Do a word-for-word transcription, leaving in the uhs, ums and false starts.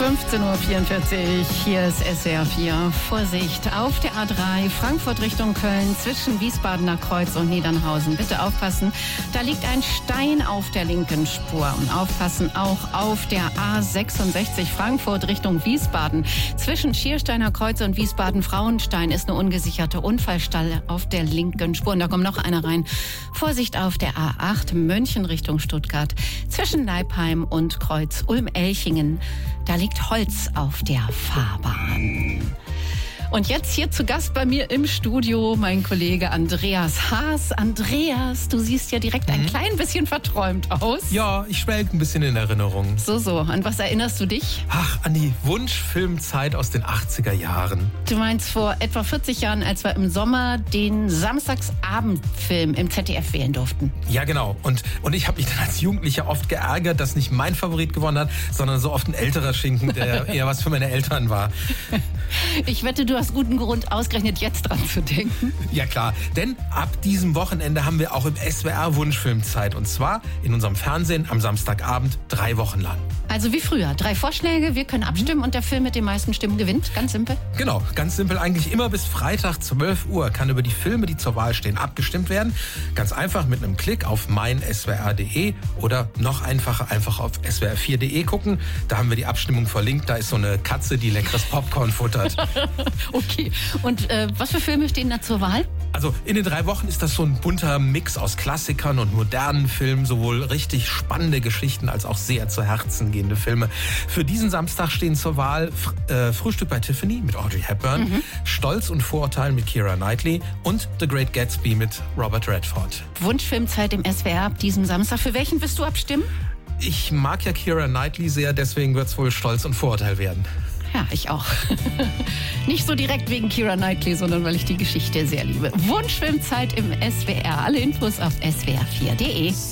fünfzehn Uhr vierundvierzig, hier ist S W R vier. Vorsicht, auf der A drei, Frankfurt Richtung Köln, zwischen Wiesbadener Kreuz und Niedernhausen. Bitte aufpassen, da liegt ein Stein auf der linken Spur. Und aufpassen auch auf der A sechsundsechzig, Frankfurt Richtung Wiesbaden. Zwischen Schiersteiner Kreuz und Wiesbaden-Frauenstein ist eine ungesicherte Unfallstelle auf der linken Spur. Und da kommt noch einer rein. Vorsicht auf der A acht, München Richtung Stuttgart, zwischen Leipheim und Kreuz Ulm-Elchingen. Da liegt Holz auf der Fahrbahn. Und jetzt hier zu Gast bei mir im Studio mein Kollege Andreas Haas. Andreas, du siehst ja direkt ein mhm. klein bisschen verträumt aus. Ja, ich schwelge ein bisschen in Erinnerung. So, so. An was erinnerst du dich? Ach, an die Wunschfilmzeit aus den achtziger Jahren. Du meinst vor etwa vierzig Jahren, als wir im Sommer den Samstagsabendfilm im Z D F wählen durften. Ja, genau. Und, und ich habe mich dann als Jugendlicher oft geärgert, dass nicht mein Favorit gewonnen hat, sondern so oft ein älterer Schinken, der eher was für meine Eltern war. Ich wette, du hast guten Grund, ausgerechnet jetzt dran zu denken. Ja klar, denn ab diesem Wochenende haben wir auch im S W R Wunschfilmzeit. Und zwar in unserem Fernsehen am Samstagabend drei Wochen lang. Also wie früher, drei Vorschläge, wir können abstimmen und der Film mit den meisten Stimmen gewinnt, ganz simpel. Genau, ganz simpel, eigentlich immer bis Freitag zwölf Uhr kann über die Filme, die zur Wahl stehen, abgestimmt werden. Ganz einfach mit einem Klick auf mein S W R punkt de oder noch einfacher, einfach auf S W R vier punkt de gucken. Da haben wir die Abstimmung verlinkt, da ist so eine Katze, die leckeres Popcorn futtert. Okay, und äh, was für Filme stehen da zur Wahl? Also in den drei Wochen ist das so ein bunter Mix aus Klassikern und modernen Filmen, sowohl richtig spannende Geschichten als auch sehr zu Herzen gehende Filme. Für diesen Samstag stehen zur Wahl äh, Frühstück bei Tiffany mit Audrey Hepburn, mhm. Stolz und Vorurteil mit Keira Knightley und The Great Gatsby mit Robert Redford. Wunschfilmzeit im S W R ab diesem Samstag. Für welchen wirst du abstimmen? Ich mag ja Keira Knightley sehr, deswegen wird es wohl Stolz und Vorurteil werden. Ja, ich auch. Nicht so direkt wegen Keira Knightley, sondern weil ich die Geschichte sehr liebe. Wunschfilmzeit im S W R. Alle Infos auf S W R vier punkt de.